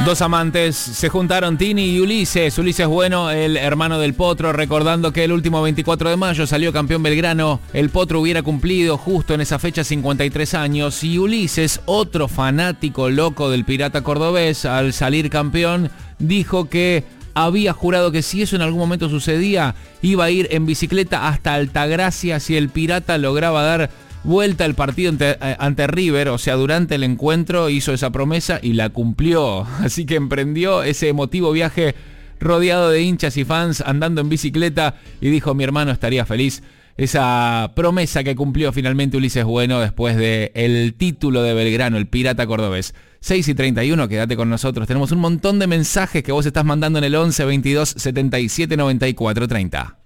Dos amantes se juntaron, Tini y Ulises. Ulises Bueno, el hermano del Potro, recordando que el último 24 de mayo salió campeón Belgrano. El Potro hubiera cumplido justo en esa fecha 53 años. Y Ulises, otro fanático loco del Pirata cordobés, al salir campeón, dijo que había jurado que si eso en algún momento sucedía, iba a ir en bicicleta hasta Altagracia si el Pirata lograba dar vuelta al partido ante River. O sea, durante el encuentro hizo esa promesa y la cumplió. Así que emprendió ese emotivo viaje rodeado de hinchas y fans, andando en bicicleta, y dijo: mi hermano estaría feliz. Esa promesa que cumplió finalmente Ulises Bueno después del título de Belgrano, el Pirata cordobés. 6:31, quédate con nosotros. Tenemos un montón de mensajes que vos estás mandando en el 11 22 77 94 30.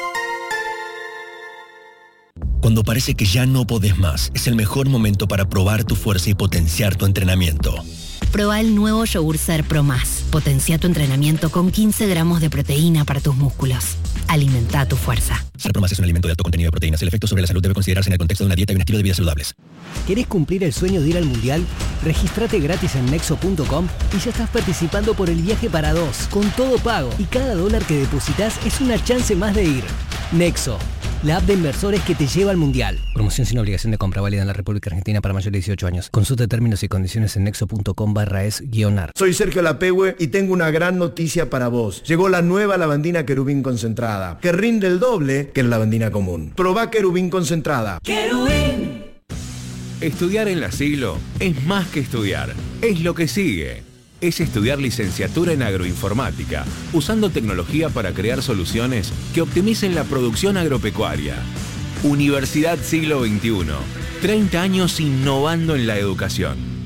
Cuando parece que ya no podés más, es el mejor momento para probar tu fuerza y potenciar tu entrenamiento. Proba el nuevo Yogur Ser Pro Más. Potencia tu entrenamiento con 15 gramos de proteína para tus músculos. Alimenta tu fuerza. Ser Pro Más es un alimento de alto contenido de proteínas. El efecto sobre la salud debe considerarse en el contexto de una dieta y un estilo de vida saludables. ¿Querés cumplir el sueño de ir al Mundial? Regístrate gratis en Nexo.com y ya estás participando por el viaje para dos, con todo pago. Y cada dólar que depositas es una chance más de ir. Nexo, la app de inversores que te lleva al Mundial. Promoción sin obligación de compra, válida en la República Argentina para mayores de 18 años. Consulta términos y condiciones en nexo.com/es-ar. Soy Sergio Lapehue y tengo una gran noticia para vos. Llegó la nueva lavandina Querubín concentrada, que rinde el doble que la lavandina común. Probá Querubín concentrada. ¡Querubín! Estudiar en La Siglo es más que estudiar, es lo que sigue. Es estudiar licenciatura en agroinformática, usando tecnología para crear soluciones que optimicen la producción agropecuaria. Universidad Siglo XXI, 30 años innovando en la educación.